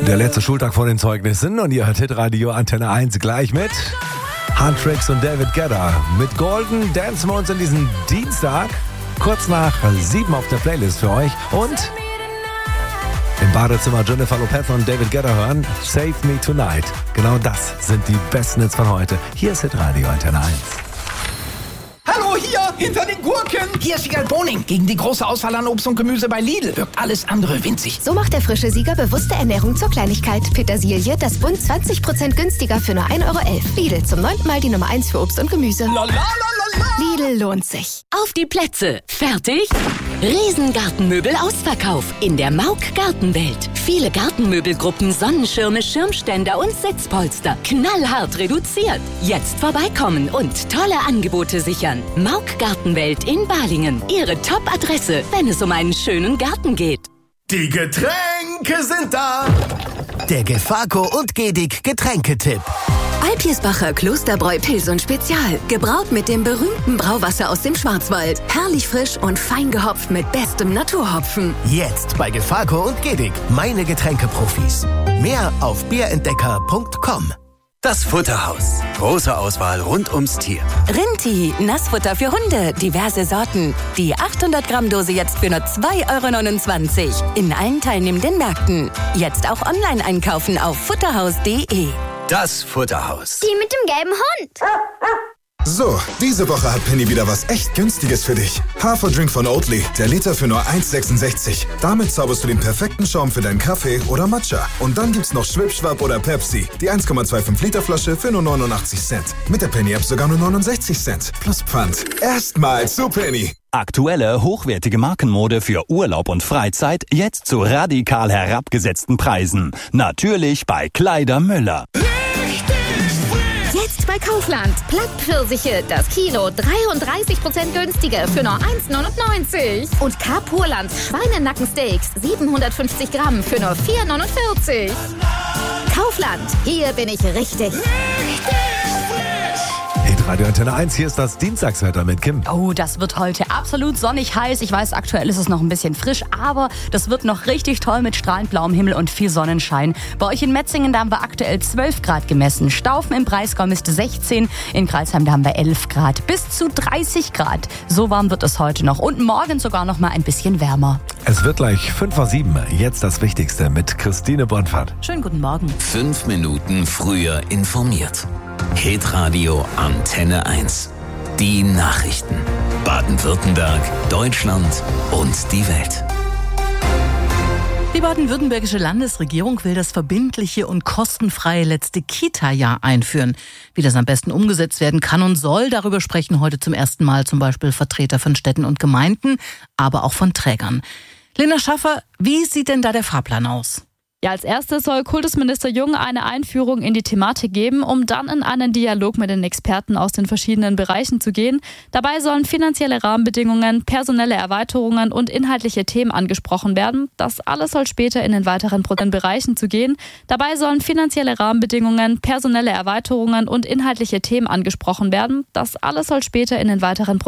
Der letzte Schultag vor den Zeugnissen und ihr hört Hitradio Antenne 1 gleich mit Huntrix und David Guetta. Mit Golden dancen wir uns in diesen Dienstag kurz nach 7 auf der Playlist für euch und im Badezimmer Jennifer Lopez und David Guetta hören Save Me Tonight. Genau das sind die besten Hits von heute. Hier ist Hitradio Antenne 1. Hallo, hier, hinter den Gurken. Hier ist Wiegald Boning. Gegen die große Auswahl an Obst und Gemüse bei Lidl wirkt alles andere winzig. So macht der frische Sieger bewusste Ernährung zur Kleinigkeit. Petersilie, das Bund 20% günstiger für nur 1,11 €. Lidl, zum 9. Mal die Nummer 1 für Obst und Gemüse. Lidl lohnt sich. Auf die Plätze. Fertig? Riesengartenmöbel Ausverkauf in der Mauk Gartenwelt. Viele Gartenmöbelgruppen, Sonnenschirme, Schirmständer und Sitzpolster. Knallhart reduziert. Jetzt vorbeikommen und tolle Angebote sichern. Mauk Gartenwelt in Balingen. Ihre Top-Adresse, wenn es um einen schönen Garten geht. Die Getränke sind da. Der Gefaco und Gedig Getränketipp. Alpirsbacher Klosterbräu Pilsen Spezial. Gebraut mit dem berühmten Brauwasser aus dem Schwarzwald. Herrlich frisch und fein gehopft mit bestem Naturhopfen. Jetzt bei Gefaco und Gedig. Meine Getränkeprofis. Mehr auf bierentdecker.com. Das Futterhaus. Große Auswahl rund ums Tier. Rinti, Nassfutter für Hunde, diverse Sorten. Die 800-Gramm-Dose jetzt für nur 2,29 € in allen teilnehmenden Märkten. Jetzt auch online einkaufen auf futterhaus.de. Das Futterhaus. Die mit dem gelben Hund. So, diese Woche hat Penny wieder was echt Günstiges für dich. Haferdrink von Oatly, der Liter für nur 1,66 €. Damit zauberst du den perfekten Schaum für deinen Kaffee oder Matcha. Und dann gibt's noch Schwipschwapp oder Pepsi, die 1,25 Liter Flasche für nur 89 Cent. Mit der Penny-App sogar nur 69 Cent. Plus Pfand. Erstmal zu Penny. Aktuelle, hochwertige Markenmode für Urlaub und Freizeit jetzt zu radikal herabgesetzten Preisen. Natürlich bei Kleider Müller. Jetzt bei Kaufland. Plattpfirsiche, das Kilo 33% günstiger für nur 1,99 €. Und Kapurlands Schweinenackensteaks 750 Gramm für nur 4,49 €. Kaufland, hier bin ich richtig. Hitradio Antenne 1, hier ist das Dienstagswetter mit Kim. Oh, das wird heute absolut sonnig heiß. Ich weiß, aktuell ist es noch ein bisschen frisch, aber das wird noch richtig toll mit strahlend blauem Himmel und viel Sonnenschein. Bei euch in Metzingen, da haben wir aktuell 12 Grad gemessen. Staufen im Breisgau misst 16, in Crailsheim, da haben wir 11 Grad. Bis zu 30 Grad. So warm wird es heute noch und morgen sogar noch mal ein bisschen wärmer. Es wird gleich 5:07. Jetzt das Wichtigste mit Christine Bonfart. Schönen guten Morgen. 5 Minuten früher informiert. Hitradio Antenne 1. Die Nachrichten. Baden-Württemberg, Deutschland und die Welt. Die baden-württembergische Landesregierung will das verbindliche und kostenfreie letzte Kita-Jahr einführen. Wie das am besten umgesetzt werden kann und soll, darüber sprechen heute zum ersten Mal zum Beispiel Vertreter von Städten und Gemeinden, aber auch von Trägern. Lena Schaffer, wie sieht denn da der Fahrplan aus? Ja, als erstes soll Kultusminister Jung eine Einführung in die Thematik geben, um dann in einen Dialog mit den Experten aus den verschiedenen Bereichen zu gehen. Dabei sollen finanzielle Rahmenbedingungen, personelle Erweiterungen und inhaltliche Themen angesprochen werden. Das alles soll später in den weiteren Bereichen zu gehen. Dabei sollen finanzielle Rahmenbedingungen, personelle Erweiterungen und inhaltliche Themen angesprochen werden. Das alles soll später in den weiteren